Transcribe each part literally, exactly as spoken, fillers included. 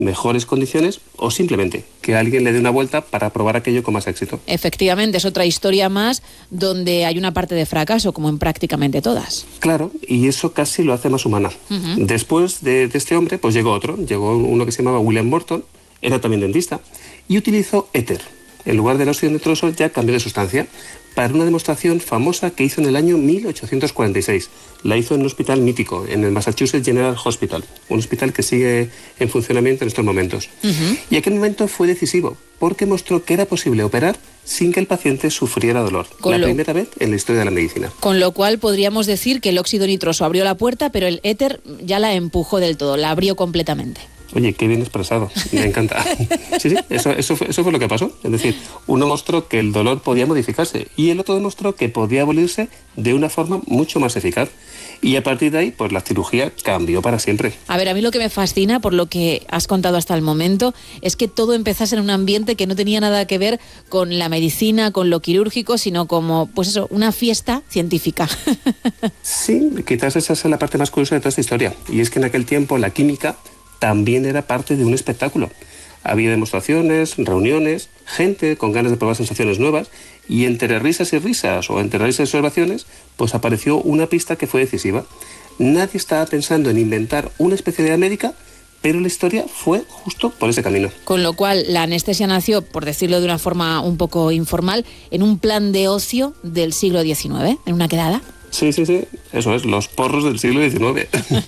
mejores condiciones o simplemente que alguien le dé una vuelta para probar aquello con más éxito. Efectivamente, es otra historia más donde hay una parte de fracaso, como en prácticamente todas. Claro, y eso casi lo hace más humana. Uh-huh. Después de, de este hombre, pues llegó otro, llegó uno que se llamaba William Morton, era también dentista, y utilizó éter. En lugar del óxido nitroso ya cambió de sustancia para una demostración famosa que hizo en el año mil ochocientos cuarenta y seis. La hizo en un hospital mítico, en el Massachusetts General Hospital, un hospital que sigue en funcionamiento en estos momentos. Uh-huh. Y aquel momento fue decisivo, porque mostró que era posible operar sin que el paciente sufriera dolor. Con la lo... primera vez en la historia de la medicina. Con lo cual podríamos decir que el óxido nitroso abrió la puerta, pero el éter ya la empujó del todo, la abrió completamente. Oye, qué bien expresado, me encanta. Sí, sí, eso, eso, fue, eso fue lo que pasó. Es decir, uno mostró que el dolor podía modificarse y el otro demostró que podía abolirse de una forma mucho más eficaz. Y a partir de ahí, pues la cirugía cambió para siempre. A ver, a mí lo que me fascina, por lo que has contado hasta el momento, es que todo empezase en un ambiente que no tenía nada que ver con la medicina, con lo quirúrgico, sino como, pues eso, una fiesta científica. Sí, quizás esa es la parte más curiosa de toda esta historia. Y es que en aquel tiempo la química también era parte de un espectáculo. Había demostraciones, reuniones, gente con ganas de probar sensaciones nuevas y entre risas y risas o entre risas y observaciones, pues apareció una pista que fue decisiva. Nadie estaba pensando en inventar una especialidad médica, pero la historia fue justo por ese camino. Con lo cual, la anestesia nació, por decirlo de una forma un poco informal, en un plan de ocio del siglo diecinueve, en una quedada. Sí, sí, sí, eso es, los porros del siglo diecinueve.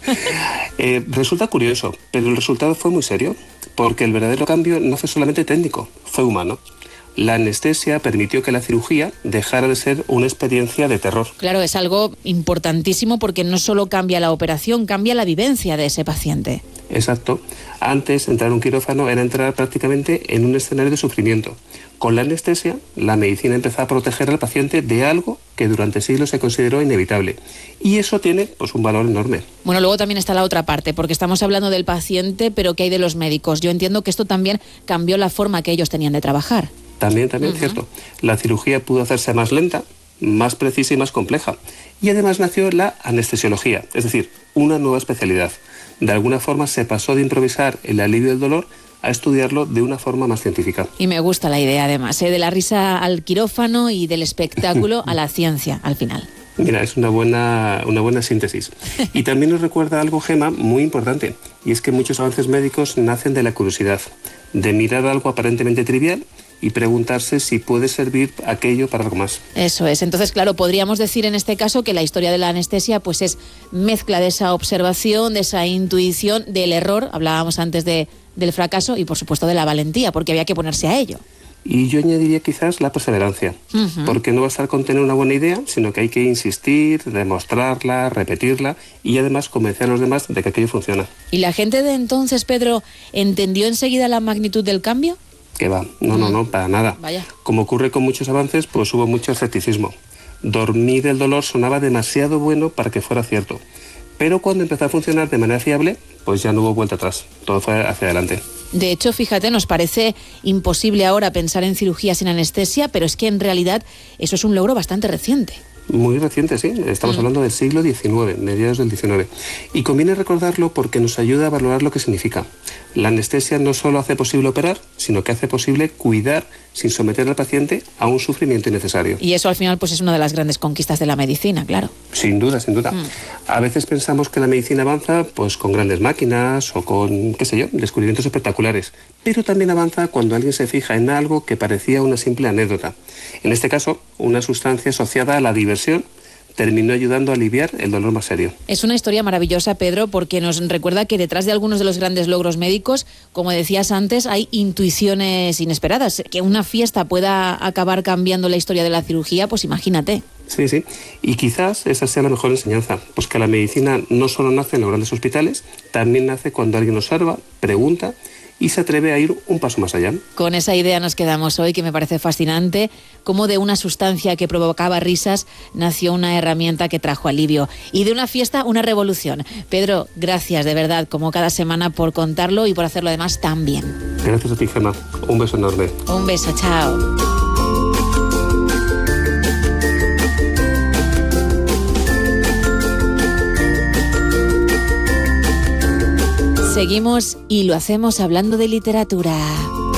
eh, resulta curioso, pero el resultado fue muy serio, porque el verdadero cambio no fue solamente técnico, fue humano. La anestesia permitió que la cirugía dejara de ser una experiencia de terror. Claro, es algo importantísimo porque no solo cambia la operación, cambia la vivencia de ese paciente. Exacto. Antes, entrar en un quirófano era entrar prácticamente en un escenario de sufrimiento. Con la anestesia, la medicina empezó a proteger al paciente de algo que durante siglos se consideró inevitable. Y eso tiene, pues, un valor enorme. Bueno, luego también está la otra parte, porque estamos hablando del paciente, pero ¿qué hay de los médicos? Yo entiendo que esto también cambió la forma que ellos tenían de trabajar. También, también, uh-huh. Cierto. La cirugía pudo hacerse más lenta, más precisa y más compleja. Y además nació la anestesiología, es decir, una nueva especialidad. De alguna forma se pasó de improvisar el alivio del dolor a estudiarlo de una forma más científica. Y me gusta la idea además, ¿eh? De la risa al quirófano y del espectáculo a la ciencia al final. Mira, es una buena, una buena síntesis. Y también nos recuerda algo, Gema, muy importante, y es que muchos avances médicos nacen de la curiosidad, de mirar algo aparentemente trivial y preguntarse si puede servir aquello para algo más. Eso es. Entonces, claro, podríamos decir en este caso que la historia de la anestesia pues es mezcla de esa observación, de esa intuición, del error, hablábamos antes de, del fracaso y, por supuesto, de la valentía, porque había que ponerse a ello. Y yo añadiría quizás la perseverancia, uh-huh. porque no bastar con tener una buena idea, sino que hay que insistir, demostrarla, repetirla y además convencer a los demás de que aquello funciona. ¿Y la gente de entonces, Pedro, entendió enseguida la magnitud del cambio? Que va, no, no, no, para nada. Vaya. Como ocurre con muchos avances, pues hubo mucho escepticismo. Dormir el dolor sonaba demasiado bueno para que fuera cierto. Pero cuando empezó a funcionar de manera fiable, pues ya no hubo vuelta atrás. Todo fue hacia adelante. De hecho, fíjate, nos parece imposible ahora pensar en cirugía sin anestesia, pero es que en realidad eso es un logro bastante reciente. Muy reciente, sí. Estamos mm. hablando del siglo diecinueve, mediados del diecinueve. Y conviene recordarlo porque nos ayuda a valorar lo que significa. La anestesia no solo hace posible operar, sino que hace posible cuidar sin someter al paciente a un sufrimiento innecesario. Y eso al final pues es una de las grandes conquistas de la medicina, claro. Sin duda, sin duda. Mm. A veces pensamos que la medicina avanza pues con grandes máquinas o con, qué sé yo, descubrimientos espectaculares. Pero también avanza cuando alguien se fija en algo que parecía una simple anécdota. En este caso, una sustancia asociada a la diversión terminó ayudando a aliviar el dolor más serio. Es una historia maravillosa, Pedro, porque nos recuerda que detrás de algunos de los grandes logros médicos, como decías antes, hay intuiciones inesperadas. Que una fiesta pueda acabar cambiando la historia de la cirugía, pues imagínate. Sí, sí. Y quizás esa sea la mejor enseñanza, pues que la medicina no solo nace en los grandes hospitales, también nace cuando alguien observa, pregunta y se atreve a ir un paso más allá. Con esa idea nos quedamos hoy, que me parece fascinante, cómo de una sustancia que provocaba risas nació una herramienta que trajo alivio y de una fiesta una revolución. Pedro, gracias de verdad, como cada semana, por contarlo y por hacerlo además tan bien. Gracias a ti, Gemma. Un beso enorme. Un beso, chao. Seguimos y lo hacemos hablando de literatura.